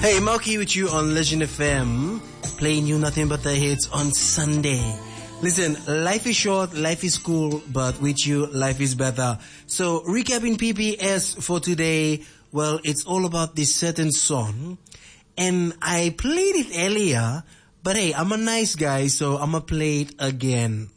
Hey, Mauki with you on Legend FM, playing you nothing but the hits on Sunday. Listen, life is short, life is cool, but with you, life is better. So, recapping PPS for today, well, it's all about this certain song, and I played it earlier, but hey, I'm a nice guy, so I'm gonna play it again.